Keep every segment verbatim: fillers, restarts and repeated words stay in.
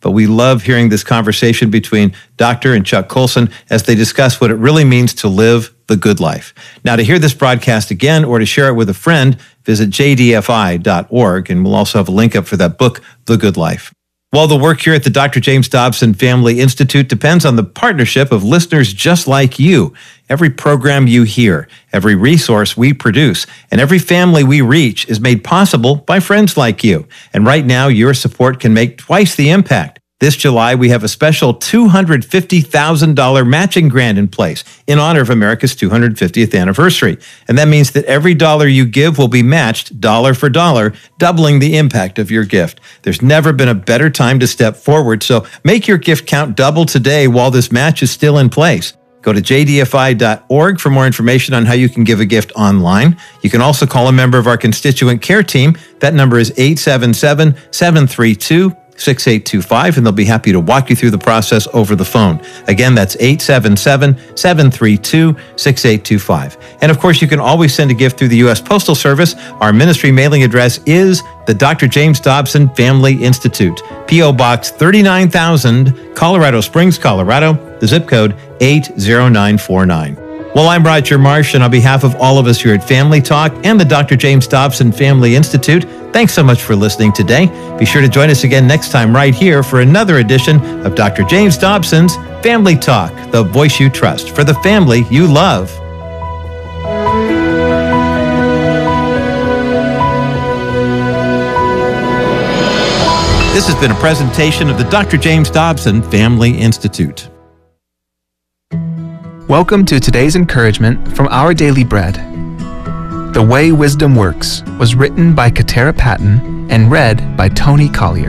but we love hearing this conversation between Doctor and Chuck Colson as they discuss what it really means to live the good life. Now, to hear this broadcast again or to share it with a friend, visit j d f i dot org, and we'll also have a link up for that book, The Good Life. Well, the work here at the Doctor James Dobson Family Institute depends on the partnership of listeners just like you. Every program you hear, every resource we produce, and every family we reach is made possible by friends like you. And right now, your support can make twice the impact. This July, we have a special two hundred fifty thousand dollars matching grant in place in honor of America's two hundred fiftieth anniversary. And that means that every dollar you give will be matched dollar for dollar, doubling the impact of your gift. There's never been a better time to step forward, so make your gift count double today while this match is still in place. Go to j d f i dot org for more information on how you can give a gift online. You can also call a member of our constituent care team. That number is eight seven seven, seven three two, six eight two five, and they'll be happy to walk you through the process over the phone. Again, that's eight seven seven, seven three two, six eight two five. And of course, you can always send a gift through the U S Postal Service. Our ministry mailing address is the Doctor James Dobson Family Institute, P O Box thirty-nine thousand, Colorado Springs, Colorado, the zip code eight zero nine four nine. Well, I'm Roger Marsh, and on behalf of all of us here at Family Talk and the Doctor James Dobson Family Institute, thanks so much for listening today. Be sure to join us again next time right here for another edition of Doctor James Dobson's Family Talk, the voice you trust for the family you love. This has been a presentation of the Doctor James Dobson Family Institute. Welcome to today's encouragement from Our Daily Bread. The Way Wisdom Works was written by Katara Patton and read by Tony Collier.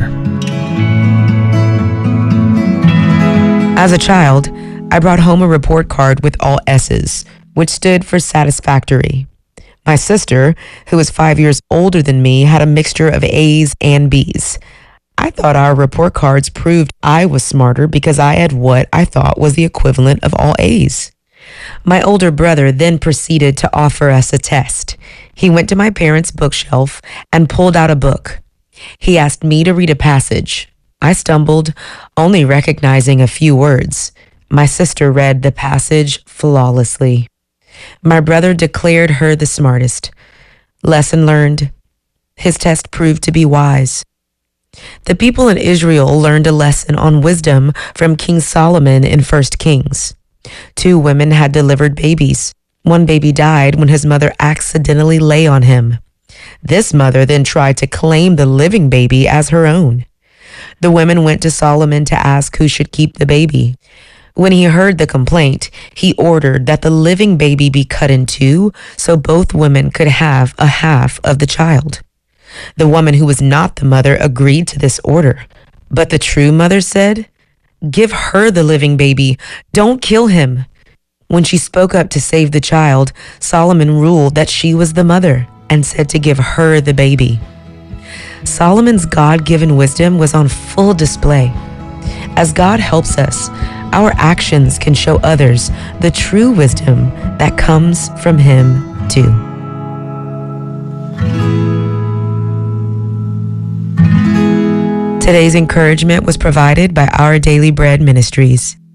As a child, I brought home a report card with all S's, which stood for satisfactory. My sister, who was five years older than me, had a mixture of A's and B's. I thought our report cards proved I was smarter because I had what I thought was the equivalent of all A's. My older brother then proceeded to offer us a test. He went to my parents' bookshelf and pulled out a book. He asked me to read a passage. I stumbled, only recognizing a few words. My sister read the passage flawlessly. My brother declared her the smartest. Lesson learned. His test proved to be wise. The people in Israel learned a lesson on wisdom from King Solomon in First Kings. Two women had delivered babies. One baby died when his mother accidentally lay on him. This mother then tried to claim the living baby as her own. The women went to Solomon to ask who should keep the baby. When he heard the complaint, he ordered that the living baby be cut in two so both women could have a half of the child. The woman who was not the mother agreed to this order, but the true mother said, "Give her the living baby. Don't kill him." When she spoke up to save the child, Solomon ruled that she was the mother and said to give her the baby. Solomon's God-given wisdom was on full display. As God helps us, our actions can show others the true wisdom that comes from Him too. Today's encouragement was provided by Our Daily Bread Ministries.